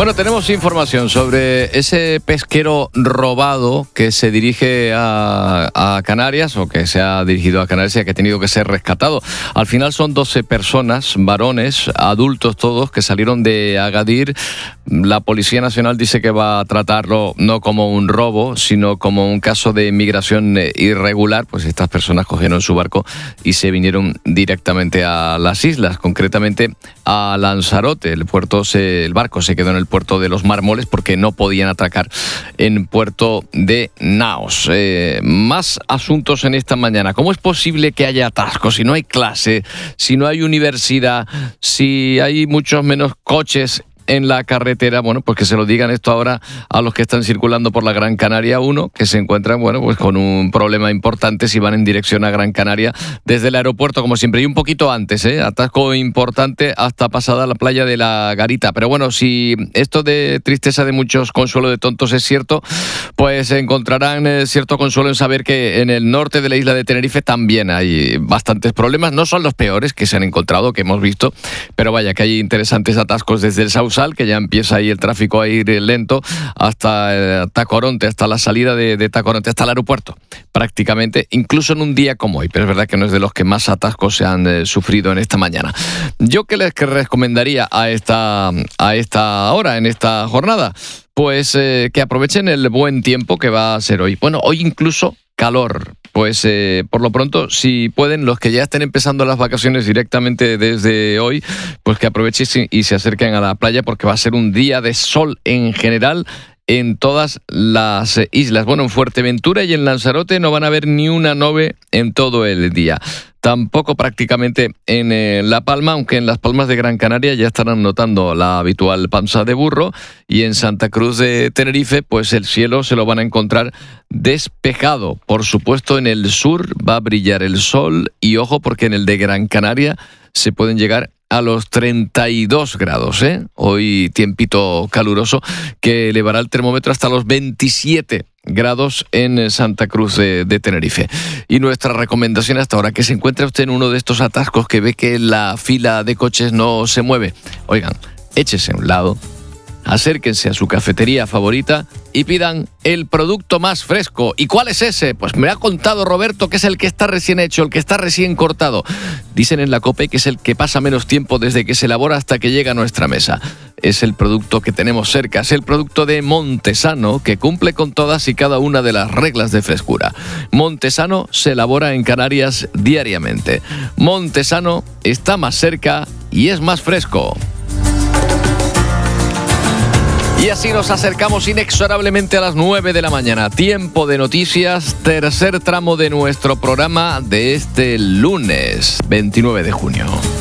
Bueno, tenemos información sobre ese pesquero robado que se dirige a Canarias, o que se ha dirigido a Canarias y que ha tenido que ser rescatado. Al final son 12 personas, varones, adultos todos, que salieron de Agadir. La Policía Nacional dice que va a tratarlo no como un robo, sino como un caso de migración irregular. Pues estas personas cogieron su barco y se vinieron directamente a las islas, concretamente a Lanzarote. El barco se quedó en el puerto de Los Mármoles porque no podían atracar en puerto de Naos. Más asuntos en esta mañana. ¿Cómo es posible que haya atascos si no hay clase, si no hay universidad, si hay muchos menos coches en la carretera? Bueno, pues que se lo digan esto ahora a los que están circulando por la Gran Canaria 1, que se encuentran, bueno, pues con un problema importante si van en dirección a Gran Canaria desde el aeropuerto, como siempre, y un poquito antes, atasco importante hasta pasada la playa de la Garita. Pero bueno, si esto de tristeza de muchos, consuelo de tontos es cierto, pues encontrarán cierto consuelo en saber que en el norte de la isla de Tenerife también hay bastantes problemas. No son los peores que se han encontrado, que hemos visto, pero vaya que hay interesantes atascos desde el Sausal, que ya empieza ahí el tráfico a ir lento, hasta Tacoronte, hasta la salida de Tacoronte, hasta el aeropuerto, prácticamente, incluso en un día como hoy. Pero es verdad que no es de los que más atascos se han sufrido en esta mañana. ¿Yo qué les recomendaría a esta hora, en esta jornada? Pues que aprovechen el buen tiempo que va a ser hoy. Bueno, hoy incluso calor. Pues por lo pronto, si pueden, los que ya estén empezando las vacaciones directamente desde hoy, pues que aprovechen y se acerquen a la playa, porque va a ser un día de sol en general en todas las islas. Bueno, en Fuerteventura y en Lanzarote no van a haber ni una nube en todo el día. Tampoco prácticamente en La Palma, aunque en las Palmas de Gran Canaria ya estarán notando la habitual panza de burro, y en Santa Cruz de Tenerife pues el cielo se lo van a encontrar despejado. Por supuesto, en el sur va a brillar el sol, y ojo, porque en el de Gran Canaria se pueden llegar a los 32 grados, Hoy tiempito caluroso que elevará el termómetro hasta los 27 grados en Santa Cruz de Tenerife. Y nuestra recomendación hasta ahora: que se encuentre usted en uno de estos atascos que ve que la fila de coches no se mueve. Oigan, échese a un lado, acérquense a su cafetería favorita y pidan el producto más fresco. ¿Y cuál es ese? Pues me ha contado Roberto que es el que está recién hecho, el que está recién cortado. Dicen en la COPE que es el que pasa menos tiempo desde que se elabora hasta que llega a nuestra mesa. Es el producto que tenemos cerca, es el producto de Montesano, que cumple con todas y cada una de las reglas de frescura. Montesano se elabora en Canarias diariamente. Montesano está más cerca y es más fresco. Y así nos acercamos inexorablemente a las 9 de la mañana. Tiempo de noticias, tercer tramo de nuestro programa de este lunes 29 de junio.